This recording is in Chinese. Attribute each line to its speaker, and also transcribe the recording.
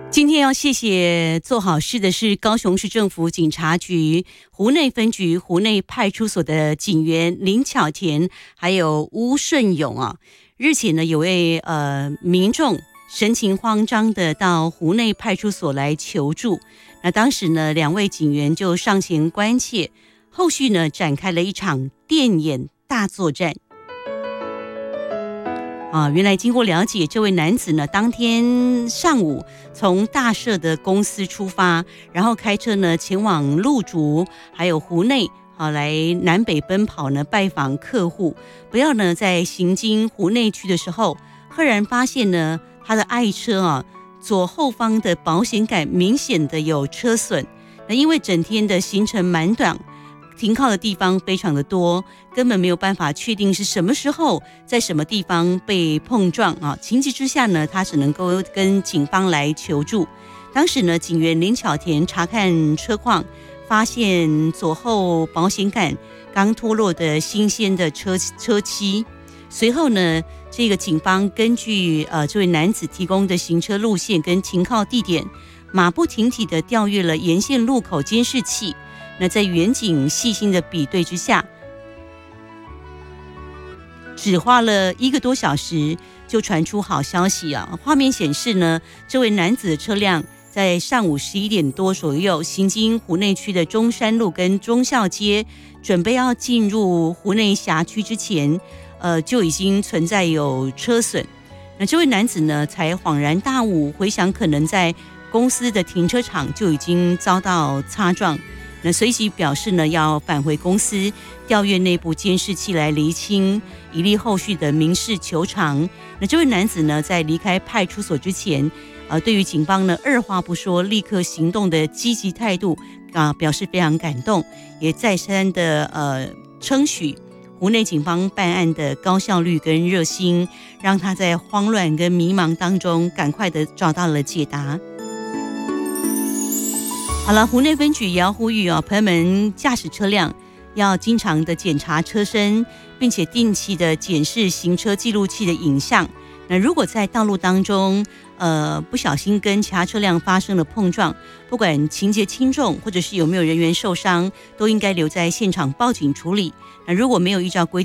Speaker 1: 今天要谢谢做好事的是高雄市政府警察局湖内分局湖内派出所的警员林巧田还有吴顺勇啊。日前呢，有位民众神情慌张的到湖内派出所来求助，那当时呢2位警员就上前关切，后续呢展开了一场电眼大作战。原来经过了解，这位男子呢，当天上午从大社的公司出发，然后开车呢前往鹿竹还有湖内，来南北奔跑呢拜访客户。不料呢，在行经湖内区的时候，赫然发现呢他的爱车左后方的保险杆明显的有车损。那因为整天的行程蛮短，停靠的地方非常的多，根本没有办法确定是什么时候在什么地方被碰撞情急之下呢，他只能够跟警方来求助。当时呢，警员林巧田查看车况，发现左后保险杆刚脱落的新鲜的车漆。随后呢，这个警方根据这位男子提供的行车路线跟停靠地点，马不停蹄的调阅了沿线路口监视器。那在远景细心的比对之下，只花了1个多小时就传出好消息啊！画面显示呢，这位男子的车辆在上午11点多左右行经湖内区的中山路跟忠孝街，准备要进入湖内辖区之前，就已经存在有车损。那这位男子呢，才恍然大悟，回想可能在公司的停车场就已经遭到擦撞。那随即表示呢，要返回公司调阅内部监视器来厘清，以利后续的民事求偿。那这位男子呢，在离开派出所之前，对于警方呢二话不说立刻行动的积极态度表示非常感动，也再三的称许湖内警方办案的高效率跟热心，让他在慌乱跟迷茫当中赶快的找到了解答。好了，湖内分局也要呼吁朋友们驾驶车辆要经常的检查车身，并且定期的检视行车记录器的影像。那如果在道路当中不小心跟其他车辆发生了碰撞，不管情节轻重或者是有没有人员受伤，都应该留在现场报警处理。那如果没有依照规